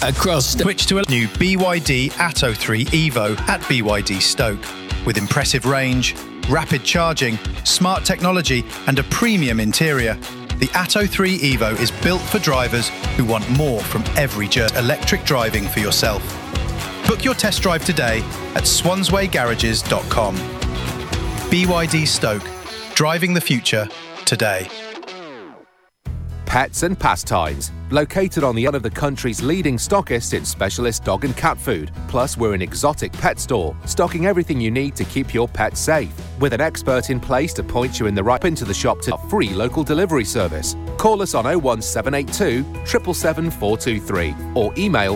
across. Switch to a new BYD Atto 3 Evo at BYD Stoke. With impressive range, rapid charging, smart technology and a premium interior, the Atto 3 Evo is built for drivers who want more from every journey. Electric driving for yourself. Book your test drive today at swanswaygarages.com. BYD Stoke. Driving the future today. Pets and Pastimes, located on the one of the country's leading stockists in specialist dog and cat food. Plus, we're an exotic pet store, stocking everything you need to keep your pet safe. With an expert in place to point you in the right into the shop to a free local delivery service. Call us on 01782 777 423 or email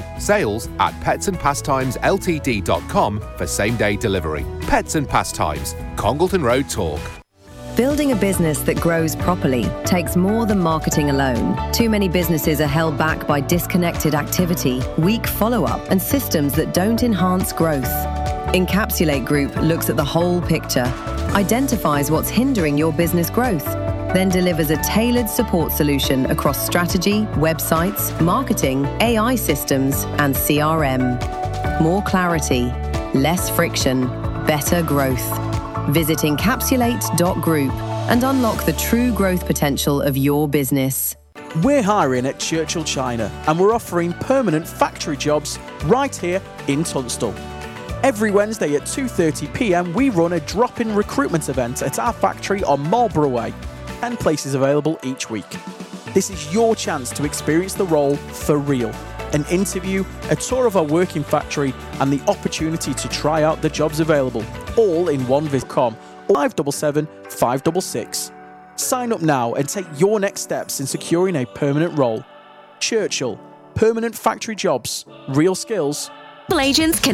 sales@petsandpastimesLTD.com for same-day delivery. Pets and Pastimes, Congleton Road Talk. Building a business that grows properly takes more than marketing alone. Too many businesses are held back by disconnected activity, weak follow-up, and systems that don't enhance growth. Encapsulate Group looks at the whole picture, identifies what's hindering your business growth, then delivers a tailored support solution across strategy, websites, marketing, AI systems, and CRM. More clarity, less friction, better growth. Visit encapsulate.group and unlock the true growth potential of your business. We're hiring at Churchill China and we're offering permanent factory jobs right here in Tunstall. Every Wednesday at 2:30 p.m. we run a drop-in recruitment event at our factory on Marlborough Way. 10 places available each week. This is your chance to experience the role for real. An interview, a tour of our working factory and the opportunity to try out the jobs available, all in one visit. Or 577 566. Sign up now and take your next steps in securing a permanent role. Churchill, permanent factory jobs, real skills. Agents can